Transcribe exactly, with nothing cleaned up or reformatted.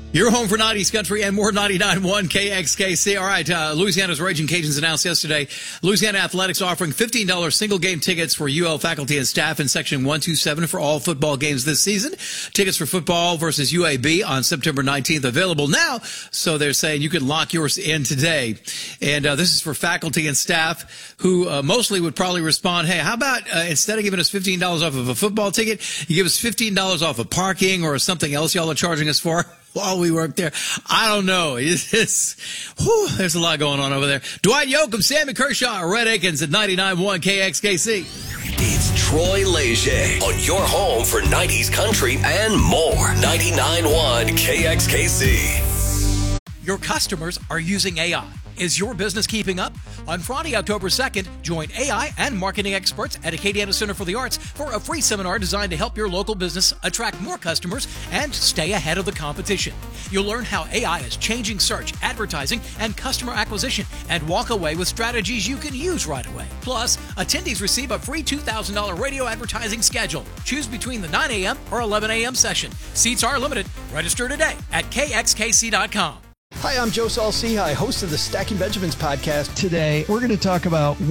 Your home for nineties country and more. Ninety-nine point one K X K C. All right, uh, Louisiana's Raging Cajuns announced yesterday Louisiana Athletics offering fifteen dollars single-game tickets for U L faculty and staff in Section one twenty-seven for all football games this season. Tickets for football versus U A B on September nineteenth available now, so they're saying you can lock yours in today. And uh, this is for faculty and staff who uh, mostly would probably respond, hey, how about uh, instead of giving us fifteen dollars off of a football ticket, you give us fifteen dollars off of parking or something else y'all are charging us for while we work there. I don't know. It's, it's, whew, there's a lot going on over there. Dwight Yoakam, Sammy Kershaw, Red Akins at ninety-nine point one K X K C. It's Troy Leger on your home for nineties country and more. ninety-nine point one K X K C. Your customers are using A I. Is your business keeping up? On Friday, October second, join A I and marketing experts at Acadiana Center for the Arts for a free seminar designed to help your local business attract more customers and stay ahead of the competition. You'll learn how A I is changing search, advertising, and customer acquisition, and walk away with strategies you can use right away. Plus, attendees receive a free two thousand dollars radio advertising schedule. Choose between the nine a.m. or eleven a.m. session. Seats are limited. Register today at K X K C dot com. Hi, I'm Joe Saul-Sehy, host of the Stacking Benjamins podcast. Today, we're going to talk about